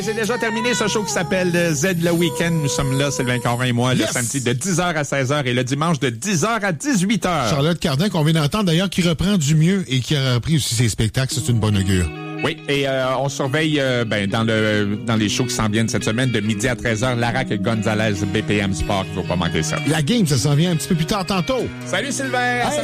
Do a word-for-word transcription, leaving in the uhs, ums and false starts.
c'est déjà terminé ce show qui s'appelle Z le Week-end. Nous sommes là, Sylvain Caron et moi, yes. le samedi de dix heures à seize heures et le dimanche de dix heures à dix-huit heures. Charlotte Cardin, qu'on vient d'entendre d'ailleurs, qui reprend du mieux et qui a repris aussi ses spectacles. C'est une bonne augure. Oui, et euh, on surveille euh, ben, dans le dans les shows qui s'en viennent cette semaine, de midi à treize heures, Larac et Gonzalez, B P M Sport. Il ne faut pas manquer ça. La game, ça s'en vient un petit peu plus tard tantôt. Salut Sylvain! Hey.